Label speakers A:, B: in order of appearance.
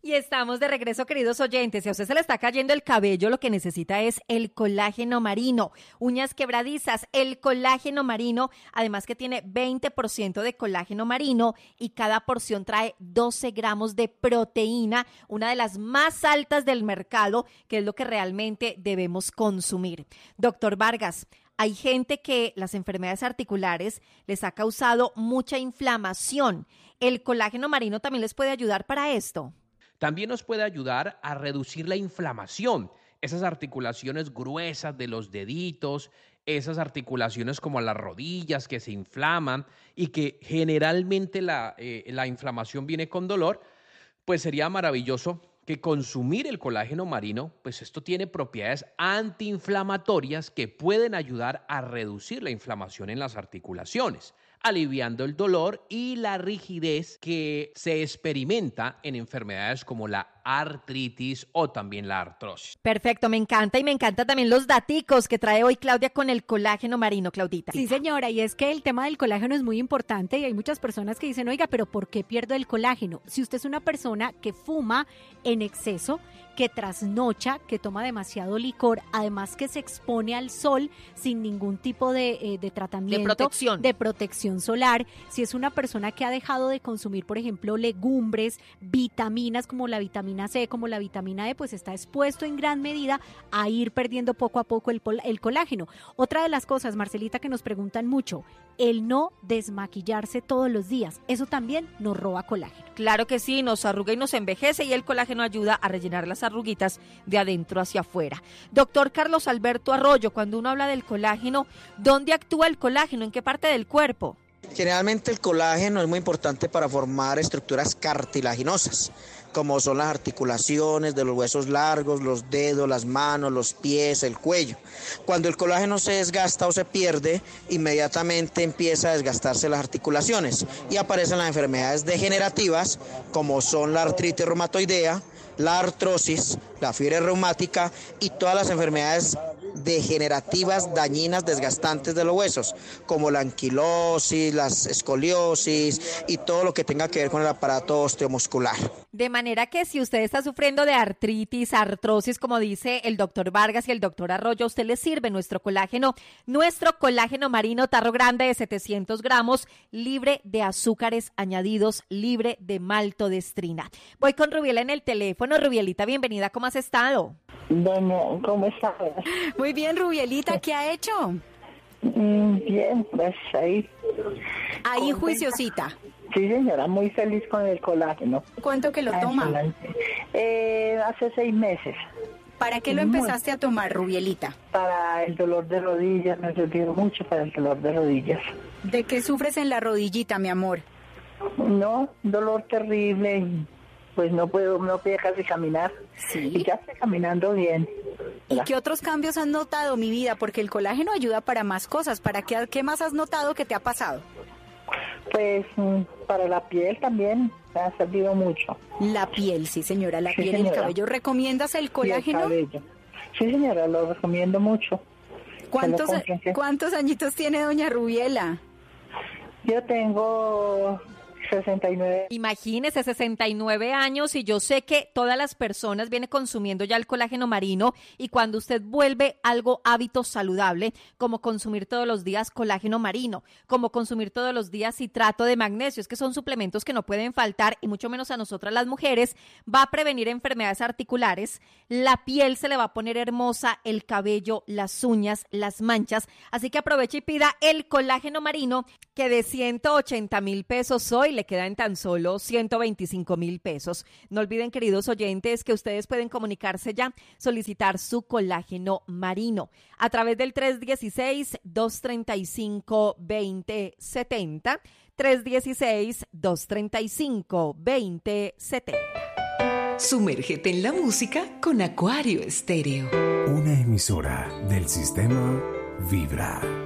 A: Y estamos de regreso, queridos oyentes. Si a usted se le está cayendo el cabello, lo que necesita es el colágeno marino. Uñas quebradizas, el colágeno marino, además que tiene 20% de colágeno marino y cada porción trae 12 gramos de proteína, una de las más altas del mercado, que es lo que realmente debemos consumir. Doctor Vargas, hay gente que las enfermedades articulares les ha causado mucha inflamación. ¿El colágeno marino también les puede ayudar para esto?
B: También nos puede ayudar a reducir la inflamación, esas articulaciones gruesas de los deditos, esas articulaciones como las rodillas que se inflaman y que generalmente la inflamación viene con dolor, pues sería maravilloso que consumir el colágeno marino, pues esto tiene propiedades antiinflamatorias que pueden ayudar a reducir la inflamación en las articulaciones, aliviando el dolor y la rigidez que se experimenta en enfermedades como la artritis o también la artrosis.
A: Perfecto, me encanta y me encantan también los daticos que trae hoy Claudia con el colágeno marino, Claudita.
C: Sí, señora, y es que el tema del colágeno es muy importante y hay muchas personas que dicen, oiga, pero ¿por qué pierdo el colágeno? Si usted es una persona que fuma en exceso, que trasnocha, que toma demasiado licor, además que se expone al sol sin ningún tipo de tratamiento, de protección solar, si es una persona que ha dejado de consumir, por ejemplo, legumbres, vitaminas como la vitamina C, como la vitamina D, pues está expuesto en gran medida a ir perdiendo poco a poco el colágeno. Otra de las cosas, Marcelita, que nos preguntan mucho, el no desmaquillarse todos los días, eso también nos roba colágeno.
A: Claro que sí, nos arruga y nos envejece y el colágeno ayuda a rellenar las arruguitas de adentro hacia afuera. Doctor Carlos Alberto Arroyo, cuando uno habla del colágeno, ¿dónde actúa el colágeno? ¿En qué parte del cuerpo?
D: Generalmente el colágeno es muy importante para formar estructuras cartilaginosas, como son las articulaciones de los huesos largos, los dedos, las manos, los pies, el cuello. Cuando el colágeno se desgasta o se pierde, inmediatamente empieza a desgastarse las articulaciones y aparecen las enfermedades degenerativas, como son la artritis reumatoidea, la artrosis, la fiebre reumática y todas las enfermedades degenerativas, dañinas, desgastantes de los huesos, como la anquilosis, las escoliosis y todo lo que tenga que ver con el aparato osteomuscular.
A: De manera que si usted está sufriendo de artritis, artrosis, como dice el doctor Vargas y el doctor Arroyo, a usted le sirve nuestro colágeno marino tarro grande de 700 gramos, libre de azúcares añadidos, libre de maltodextrina. Voy con Rubiela en el teléfono. Rubielita, bienvenida, ¿cómo has estado?
E: Bueno, ¿cómo estás?
C: Muy bien, Rubielita, ¿qué ha hecho?
E: Bien, pues ahí.
C: Ahí juiciosita.
E: Sí, señora, muy feliz con el colágeno.
C: ¿Cuánto que lo toma?
E: Hace 6 meses.
C: ¿Para qué lo empezaste a tomar, Rubielita?
E: Para el dolor de rodillas, me sirvió mucho para el dolor de rodillas.
C: ¿De qué sufres en la rodillita, mi amor?
E: No, dolor terrible, pues no puedo casi caminar.
C: Sí.
E: Y ya estoy caminando bien.
C: ¿Y qué otros cambios has notado, mi vida? Porque el colágeno ayuda para más cosas. ¿Qué más has notado que te ha pasado?
E: Pues para la piel también me ha servido mucho.
C: La piel, sí señora, la piel y el cabello. ¿Recomiendas el colágeno?
E: Sí, el cabello. Sí, señora, lo recomiendo mucho.
C: ¿Cuántos añitos tiene doña Rubiela?
E: Yo tengo 69.
A: Imagínese, 69 años, y yo sé que todas las personas vienen consumiendo ya el colágeno marino, y cuando usted vuelve algo hábito saludable, como consumir todos los días colágeno marino, como consumir todos los días citrato de magnesio, es que son suplementos que no pueden faltar, y mucho menos a nosotras las mujeres, va a prevenir enfermedades articulares, la piel se le va a poner hermosa, el cabello, las uñas, las manchas, así que aproveche y pida el colágeno marino, que de 180,000 pesos hoy le queda en tan solo 125,000 pesos. No olviden, queridos oyentes, que ustedes pueden comunicarse ya, solicitar su colágeno marino a través del 316-235-2070, 316-235-2070.
F: Sumérgete en la música con Acuario Estéreo.
G: Una emisora del sistema Vibra.